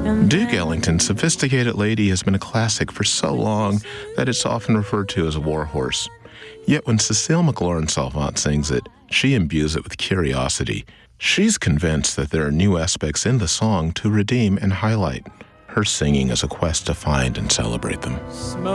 Duke Ellington's Sophisticated Lady has been a classic for so long that it's often referred to as a warhorse. Yet when Cécile McLaurin-Salvant sings it, she imbues it with curiosity. She's convinced that there are new aspects in the song to redeem and highlight. Her singing is a quest to find and celebrate them.